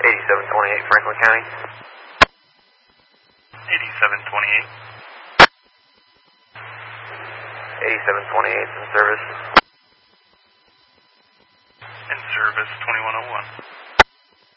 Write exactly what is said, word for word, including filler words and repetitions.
eighty-seven twenty-eight, Franklin County. eighty-seven twenty-eight. eighty-seven twenty-eight in service. In service, twenty-one oh one.